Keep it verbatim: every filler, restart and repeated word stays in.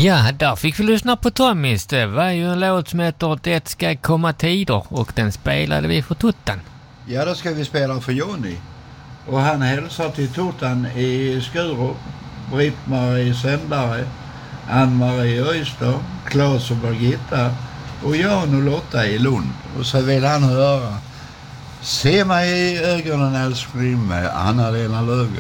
Ja, där fick vi lyssna på Tommys. Det var ju en låt som heter Det ska komma tider och den spelade vi för Tuttan. Ja, då ska vi spela för Johnny. Och han hälsar till Tuttan i Skurup, Britt-Marie Sändare, Ann-Marie Öster, Claes och Birgitta och Jan och Lotta i Lund. Och så vill han höra Se mig i ögonen älskling med Anna-Lena Löfgren.